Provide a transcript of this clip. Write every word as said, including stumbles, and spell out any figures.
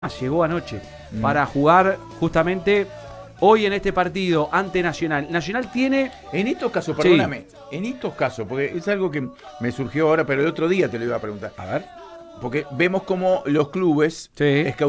llegó anoche Mm. para jugar justamente hoy en este partido ante Nacional. Nacional tiene... En estos casos, Sí. perdóname, en estos casos, porque es algo que me surgió ahora, pero el otro día te lo iba a preguntar. A ver. Porque vemos como los clubes Sí.